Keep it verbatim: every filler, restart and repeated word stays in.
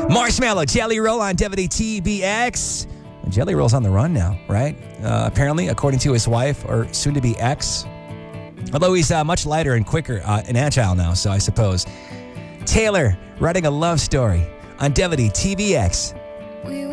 Marshmallow Jelly Roll on W T B X. Jelly Roll's on the run now, right? Uh, apparently, according to his wife, or soon-to-be ex. Although he's uh, much lighter and quicker uh, and agile now, so I suppose. Taylor writing a love story on W T B X.